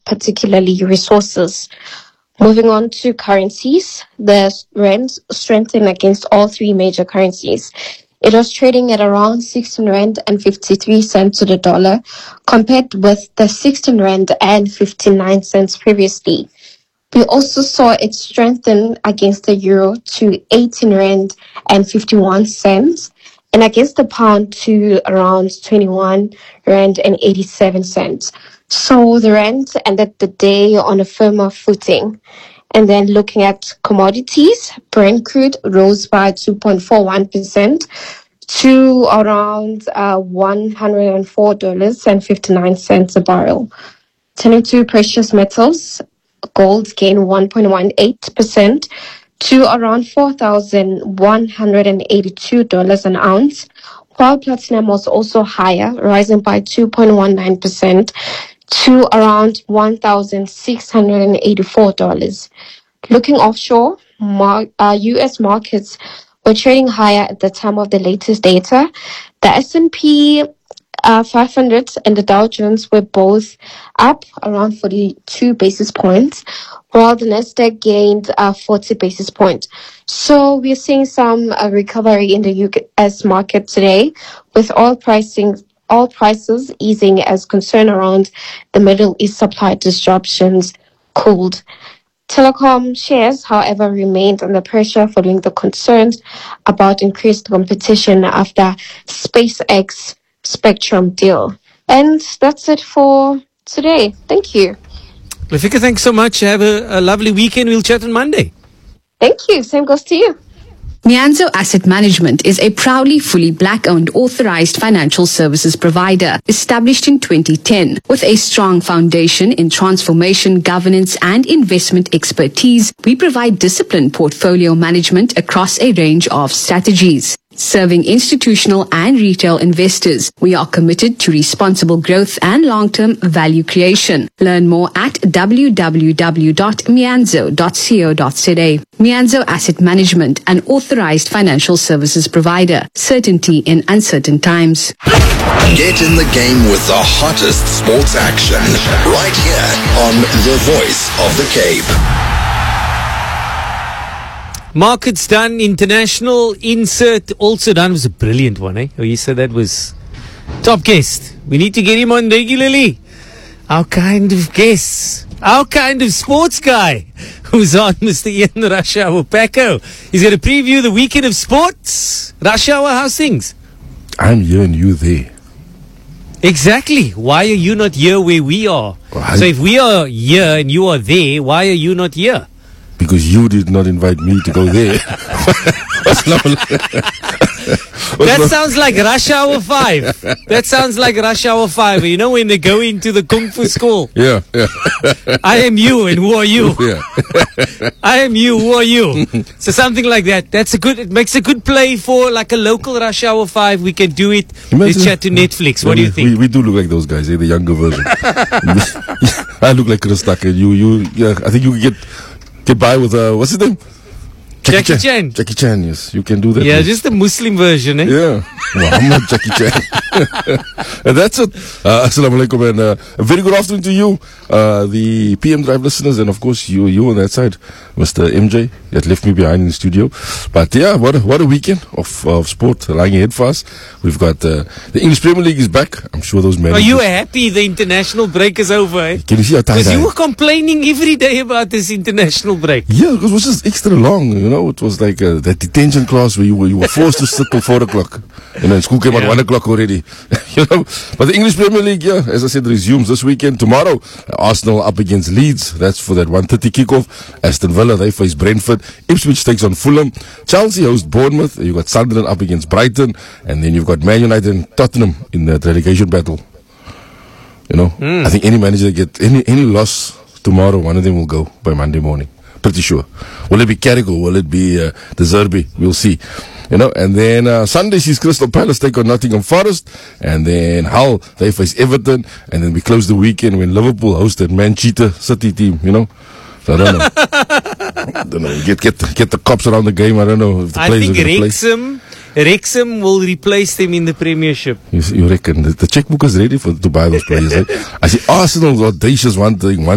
particularly resources. Moving on to currencies, the rand strengthened against all three major currencies. It was trading at around 16 rand and 53 cents to the dollar, compared with the 16 rand and 59 cents previously. We also saw it strengthen against the euro to 18 rand and 51 cents, and against the pound to around 21 rand and 87 cents. So the rand ended the day on a firmer footing. And then looking at commodities, Brent crude rose by 2.41% to around $104.59 a barrel. Turning to precious metals, gold gained 1.18% to around $4,182 an ounce, while platinum was also higher, rising by 2.19% to around $1,684. Looking offshore, U.S. markets were trading higher at the time of the latest data. The S&P 500 and the Dow Jones were both up around 42 basis points, while the Nasdaq gained 40 basis points. So we're seeing some recovery in the U.S. market today, with all prices easing as concern around the Middle East supply disruptions cooled. Telecom shares, however, remained under pressure following the concerns about increased competition after SpaceX Spectrum deal. And that's it for today. Thank you. Lefika, thanks so much. Have a lovely weekend. We'll chat on Monday. Thank you. Same goes to you. Mianzo Asset Management is a proudly fully black-owned authorized financial services provider established in 2010. With a strong foundation in transformation, governance, and investment expertise, we provide disciplined portfolio management across a range of strategies. Serving institutional and retail investors, we are committed to responsible growth and long-term value creation. Learn more at www.mianzo.co.za. Mianzo Asset Management, an authorized financial services provider. Certainty in uncertain times. Get in the game with the hottest sports action right here on The Voice of the Cape. Markets done, international insert also done. It was a brilliant one, eh? Oh, you said that was top guest. We need to get him on regularly. Our kind of guest. Our kind of sports guy who's on, Mr. Ian Rush Hour Paco. He's going to preview the weekend of sports. Rush Hour, how's things? I'm here and you there. Exactly. Why are you not here where we are? So if we are here and you are there, why are you not here? Because you did not invite me to go there. That sounds like Rush Hour 5. That sounds like Rush Hour 5. You know when they go into the Kung Fu school? Yeah. I am you and who are you? Yeah. I am you, who are you? So something like that. It makes a good play for like a local Rush Hour 5. We can do it. Let's chat to Netflix. What do you think? We do look like those guys, the younger version. I look like Chris Tucker. I think you get by with what's his name? Jackie Chan. Jackie Chan, yes. You can do that. Yeah, just the Muslim version, eh? Yeah. Muhammad Jackie Chan. And that's it. Assalamu alaikum and a very good afternoon to you, the PM Drive listeners, and of course you on that side, Mr. MJ, that left me behind in the studio. But yeah, what a weekend of sport lying ahead for us. We've got the English Premier League is back. I'm sure those men. Are you happy the international break is over, eh? Can you see how tired Because you were complaining every day about this international break. Yeah, because it was just extra long, you know. It was like that detention class where you were forced to sit till 4 o'clock. And then school came at 1 o'clock already. You know. But the English Premier League, yeah, as I said, resumes this weekend. Tomorrow, Arsenal up against Leeds. That's for that 1:30 kickoff. Aston Villa, they face Brentford. Ipswich takes on Fulham. Chelsea hosts Bournemouth. You've got Sunderland up against Brighton. And then you've got Man United and Tottenham in that relegation battle. You know, I think any manager get any loss tomorrow, one of them will go by Monday morning. Pretty sure. Will it be Carrigal? Will it be the Zerbi? We'll see. You know, and then Sunday sees Crystal Palace take on Nottingham Forest, and then Hull, they face Everton, and then we close the weekend when Liverpool host that Manchester City team, you know. So I don't know. I don't know. Get the cops around the game. I don't know if the players are going to play. Wrexham will replace them in the Premiership. You reckon? The checkbook is ready to buy those players. Right? I see Arsenal's audacious one thing.